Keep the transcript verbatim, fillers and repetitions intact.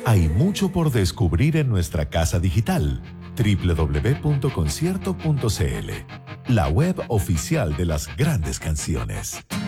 Hay mucho por descubrir en nuestra casa digital, doble u doble u doble u punto concierto punto c l, la web oficial de las grandes canciones.